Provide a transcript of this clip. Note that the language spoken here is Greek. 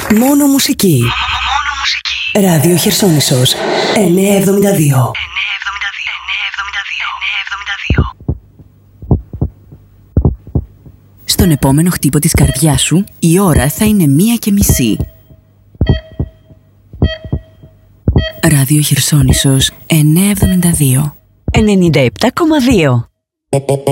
Μόνο μουσική. Ράδιο Χερσόνησος 972. Στον επόμενο χτύπο της καρδιάς σου η ώρα θα είναι 1:30. Ράδιο Χερσόνησος 972. 97,2.